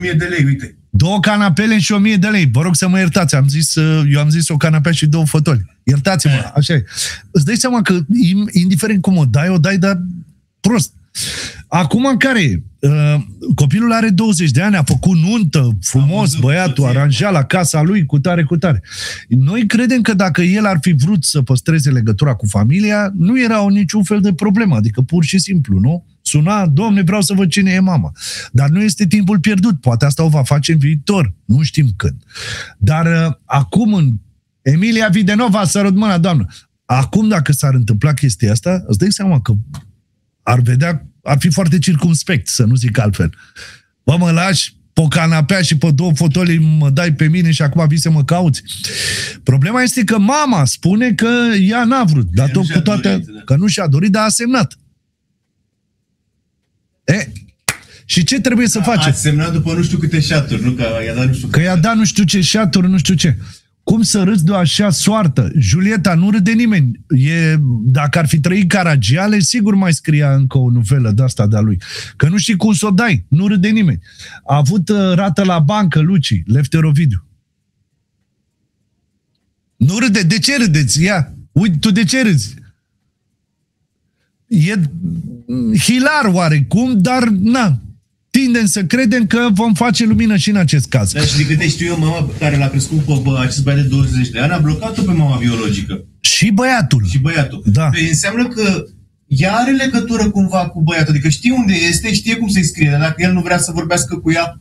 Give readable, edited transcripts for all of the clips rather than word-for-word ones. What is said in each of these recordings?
1000 de lei, uite. 2 canapele și 1000 de lei. Vă rog să mă iertați. Eu am zis o canapea și 2 fotoli. Iertați-mă, așa e. Îți dai seama că, indiferent cum o dai, dar prost. Acum care e? Copilul are 20 de ani, a făcut nuntă, frumos, băiatul, aranjat la casa lui, cu tare. Noi credem că dacă el ar fi vrut să păstreze legătura cu familia, nu era niciun fel de problemă, adică pur și simplu, nu? Suna, domne, vreau să văd cine e mama. Dar nu este timpul pierdut, poate asta o va face în viitor, nu știm când. Dar acum, în Emilia Videnova, sărut mâna, doamnă, acum dacă s-ar întâmpla chestia asta, îți dai seama că ar fi foarte circumspect, să nu zic altfel. Bă, mă lași pe o canapea și pe 2 fotolii mă dai pe mine și acum vii să mă cauți. Problema este că mama spune că ea n-a vrut, dar tot cu toate că nu și-a dorit, dar a semnat. Și ce trebuie să face? A semnat după nu știu câte șaturi, nu? Că i-a dat nu știu că i-a dat nu știu ce șaturi, nu știu ce. Cum să râzi de o așa soartă? Julieta, nu râde nimeni. Dacă ar fi trăit Caragiale, sigur mai scria încă o novelă de-asta de-a lui. Că nu știi cum să o dai. Nu râde nimeni. A avut rată la bancă, Luci, Lefter Ovidiu. Nu râde. De ce râdeți? Ia, uite, tu de ce râzi? E hilar oarecum, dar tindem să credem că vom face lumină și în acest caz. Dar și de câte știu eu, mama care l-a crescut pe acest băiat de 20 de ani a blocat-o pe mama biologică. Și băiatul. Da. Deci înseamnă că ea are legătură cumva cu băiatul. Adică știe unde este, știe cum să-i scrie. Dar dacă el nu vrea să vorbească cu ea...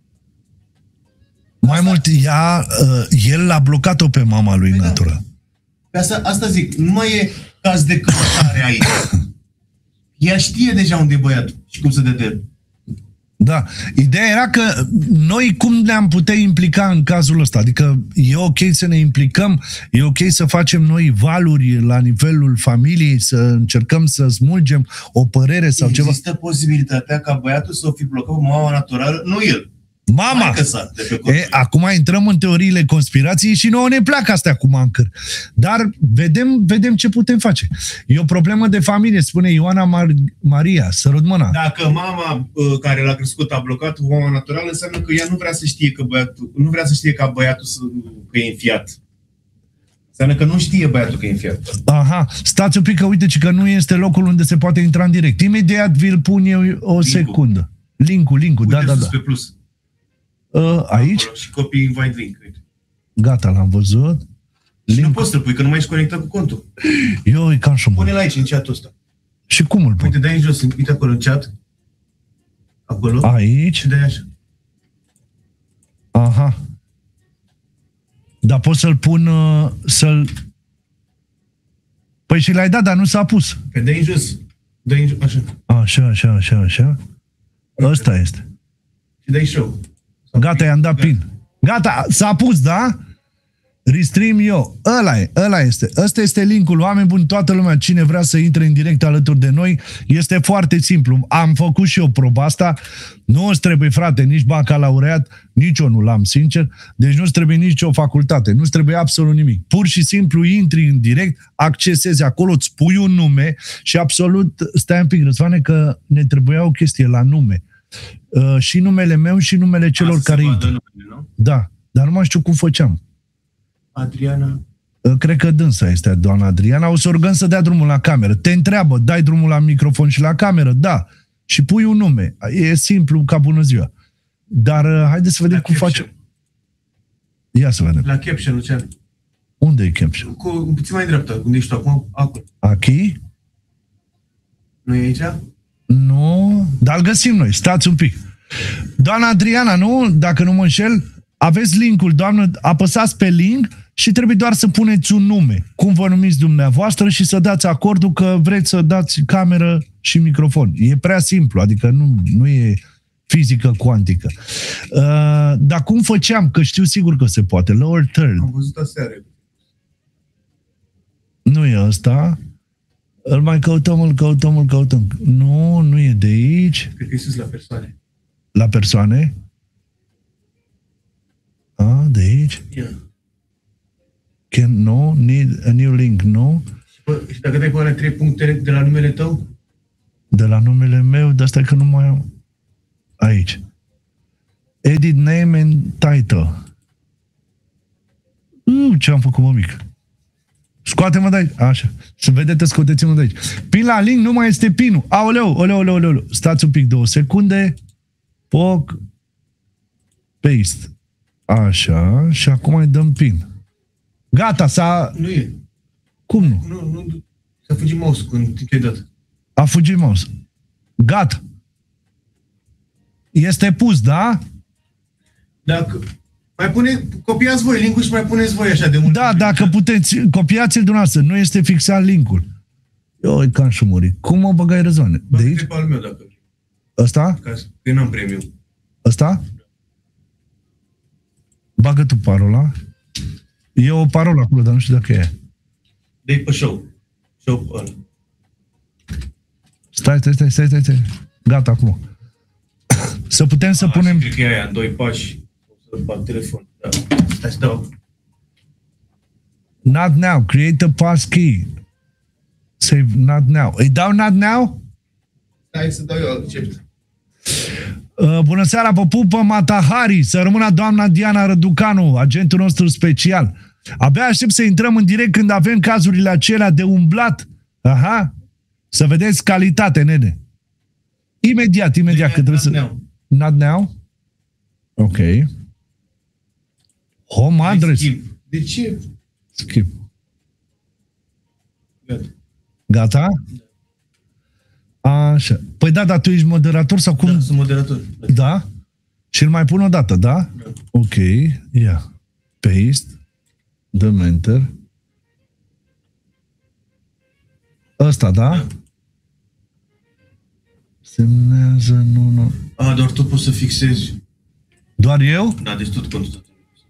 Mai mult, el l-a blocat-o pe mama lui natură. Pe asta zic, nu mai e caz de căutare aici. Ea știe deja unde e băiatul și cum să dea de el. Da. Ideea era că noi cum ne-am putea implica în cazul ăsta? Adică e ok să ne implicăm, e ok să facem noi valuri la nivelul familiei, să încercăm să smulgem o părere sau ceva. Există posibilitatea ca băiatul să o fi blocat cu mama naturală, nu el. Mama! Acum intrăm în teoriile conspirației și nouă ne plac astea cu mancări. Dar vedem ce putem face. E o problemă de familie, spune Ioana Maria, sărut mâna. Dacă mama care l-a crescut a blocat cu mama naturală, înseamnă că ea nu vrea să știe că băiatul, nu vrea să știe ca băiatul că e înfiat. Înseamnă că nu știe băiatul că e înfiat. Aha, stați un pic că uite că nu este locul unde se poate intra în direct. Imediat vi-l pun eu o secundă. Link-ul, da. Pe plus. Aici? Acolo, și copii invite link. Gata, l-am văzut. Și nu poți să-l pui, că nu mai ești conectat cu contul. Eu e ca și pune-l aici, în chat-ul ăsta. Și cum îl pun? Uite, dai în jos, uite acolo în chat. Acolo. Aici? Și dai așa. Aha. Dar pot să-l pun, Păi și l-ai dat, dar nu s-a pus. Că dai în jos. Dai în jos, așa. Așa. Ăsta este. Și dai show. Gata, i-am dat pin. Gata, s-a pus, da? Restream eu. Ăla este. Ăsta este linkul. Oameni buni, toată lumea, cine vrea să intre în direct alături de noi, este foarte simplu. Am făcut și eu proba asta. Nu îți trebuie, frate, nici bacalaureat, nici eu nu l-am, sincer. Deci nu îți trebuie nici o facultate. Nu îți trebuie absolut nimic. Pur și simplu intri în direct, accesezi acolo, îți pui un nume și absolut, stai un pic, Răzvane, că ne trebuia o chestie la nume. Și numele meu și numele celor care intră. Da, dar nu mai știu cum făceam. Adriana. Cred că dânsa este doamna Adriana. O să rugăm să dea drumul la cameră. Te întreabă, dai drumul la microfon și la cameră? Da. Și pui un nume. E simplu ca bună ziua. Dar haideți să vedem cum facem. Ia să vedem. La caption, Lucian. Unde e caption? Un puțin mai dreapta. Unde ești tu acum? Acolo. Aici? Nu e aici? Nu, dar îl găsim noi. Stați un pic. Doamna Adriana, nu? Dacă nu mă înșel, aveți linkul, doamnă, apăsați pe link și trebuie doar să puneți un nume. Cum vă numiți dumneavoastră și să dați acordul că vreți să dați cameră și microfon. E prea simplu, adică nu e fizică cuantică. Dar cum făceam? Că știu sigur că se poate. Lower third. Am văzut aseară. Nu e ăsta. Îl mai căutăm. Nu e de aici. Cred că e sus la persoane. La persoane? De aici? Yeah. No, need a new link, no? Și dacă dai pe alea 3 puncte de la numele tău? De la numele meu, dar stai că nu mai am. Aici. Edit name and title. Ce am făcut, mă, mic? Scoate-mă de aici. Așa. Să vedeți, scoteți-mă de aici. Pin la link, nu mai este pinul. Aoleu. Stați un pic, 2 secunde. Poc. Paste. Așa. Și acum îi dăm pin. Gata, s-a... Nu e. Cum nu? Nu. S-a fugit mouse când te-ai dat. A fugit mouse. Gata. Este pus, da? Dacă... Copiați voi link-ul și mai puneți voi așa de mult. Da, dacă puteți, copiați-l dumneavoastră. Nu este fixat link-ul. Eu ca și muri. Cum o băgai, Răzvane? De aici? Pe al meu, dacă... Ăsta? Că eu n-am premium. Ăsta? Bagă tu parola. E o parolă acolo, dar nu știu dacă e. Dă-i pe show. Show ăla. Stai. Gata, acum. Să putem să punem... Cred că e aia, în 2 pași. O să bag telefon. Da. Stai să dau. Not now. Create a passkey. Save not now. Îi dau not now? Stai să dau eu accept. Bună seara, vă pupă Matahari. Să rămână doamna Diana Răducanu, agentul nostru special. Abia aștept să intrăm în direct când avem cazurile acelea de umblat. Aha. Să vedeți calitate, nene. Imediat, că trebuie să... Now. Not now? Ok. Home address. De ce? Skip. Gata. Gata? Așa. Păi da, dar tu ești moderator sau cum? Da, sunt moderator. Da? Și îl mai pun o dată, da? Da. Ok. Ia. Paste. Dăm enter. Ăsta, da? Da. Semnează, nu. Doar tu poți să fixezi. Doar eu? Da, deci tot contul.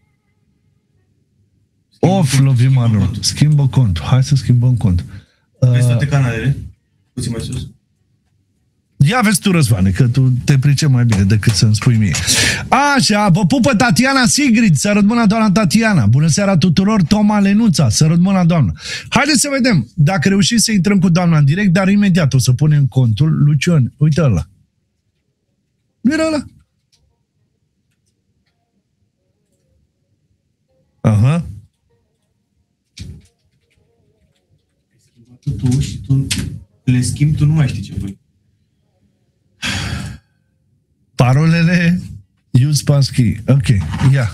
Off, Lovimanul. Schimbă cont. Hai să schimbăm cont. Vezi toate canalele? Puțin mai sus. Ia vezi tu, Răzvane, că tu te pricepi mai bine decât să-mi spui mie. Așa, vă pupă Tatiana Sigrid, să rădmâna doamna Tatiana. Bună seara tuturor, Toma Lenuța, să rădmâna doamna. Haideți să vedem dacă reușim să intrăm cu doamna în direct, dar imediat o să punem contul. Lucian, uite ăla. Nu era ăla? Aha. Tu și tu le schimbi, tu nu mai știi ce voi. Parolele use passkey. Ok, ia.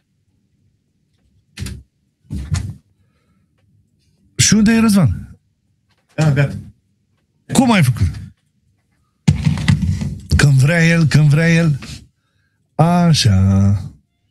Și unde e Răzvan? Gata. Cum ai făcut? Când vrea el. Așa.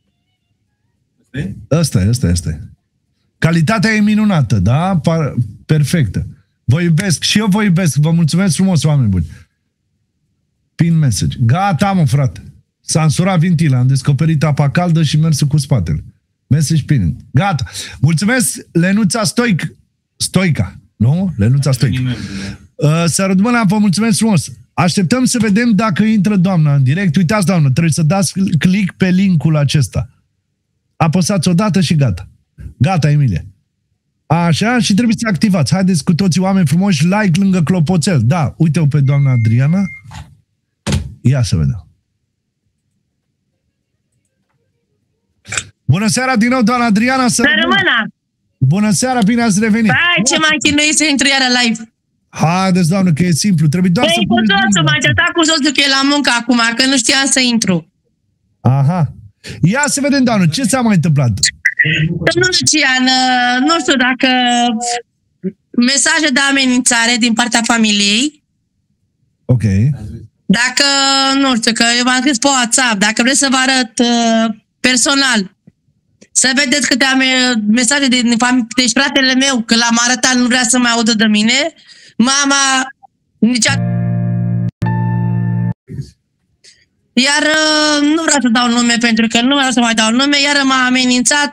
Asta e. Calitatea e minunată, da? Perfectă. Vă iubesc și eu vă iubesc. Vă mulțumesc frumos, oameni buni. Pin message. Gata, mă, frate. S-a însurat vintila, am descoperit apa caldă și mersul cu spatele. Message pin. Gata. Mulțumesc, Lenuța Stoica. Nu? Lenuța Stoica. Să rădmâna, vă mulțumesc frumos. Așteptăm să vedem dacă intră doamna în direct. Uitați, doamnă, trebuie să dați click pe linkul acesta. Apăsați odată și gata. Gata, Emilie. Așa, și trebuie să activați. Haideți cu toții, oameni frumoși, like lângă clopoțel. Da, uite-o pe doamna Adriana. Ia să vedem. Bună seara din nou, doamna Adriana. Să rămână! Bună seara, bine ați revenit. Hai, ce m-am chinuit să intru iară live. Haideți, doamnă, că e simplu. Trebuie doar să... Cu soțul, m-am certat cu soțul că e la muncă acum, că nu știam să intru. Aha. Ia să vedem, doamnă, ce ți-a mai întâmplat? Domnul Lucian, nu știu dacă mesaje de amenințare din partea familiei. Ok. Dacă, nu știu, că eu v-am scris pe WhatsApp, dacă vreți să vă arăt personal, să vedeți câte mesaje deci fratele meu, că l-am arătat, nu vrea să mai audă de mine. Mama, iar nu vreau să dau nume pentru că nu vreau să mai dau nume, iar m-a amenințat.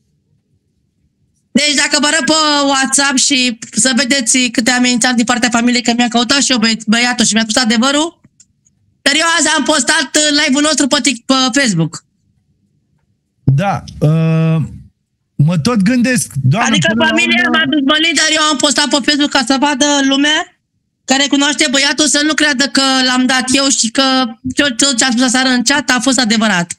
Deci dacă vă arăt pe WhatsApp și să vedeți câte amenințat din partea familiei, că mi-a căutat și eu băiatul și mi-a spus adevărul, dar eu azi am postat live-ul nostru pe Facebook. Da, mă tot gândesc. Doamnă, adică familia m-a dezvăluit, dar eu am postat pe Facebook ca să vadă lumea care cunoaște băiatul să nu creadă că l-am dat eu și că tot ce am spus aseară în chat a fost adevărat.